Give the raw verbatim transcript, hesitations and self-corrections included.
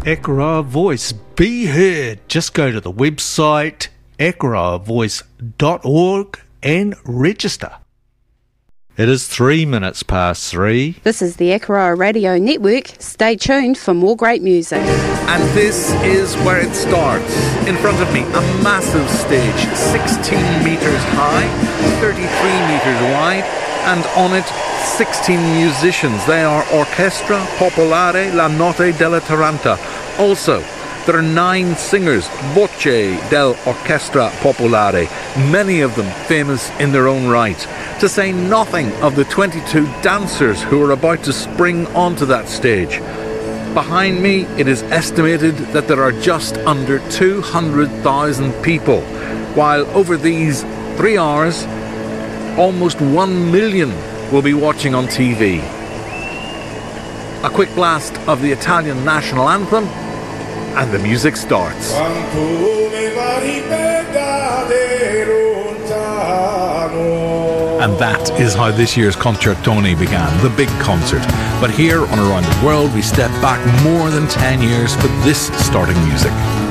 Ekara Voice, be heard. Just go to the website ekara voice dot org and register. It is three minutes past three. This is the Ekara Radio Network. Stay tuned for more great music. And this is where it starts. In front of me, a massive stage, sixteen metres high, thirty-three metres wide, and on it, sixteen musicians. They are Orchestra Popolare La Notte della Taranta. Also, there are nine singers, Voce del Orchestra Popolare, many of them famous in their own right, to say nothing of the twenty-two dancers who are about to spring onto that stage. Behind me, it is estimated that there are just under two hundred thousand people, while over these three hours, almost one million will be watching on T V. A quick blast of the Italian national anthem, and the music starts. And that is how this year's Concertoni began, the big concert. But here on Around the World, we step back more than ten years for this starting music.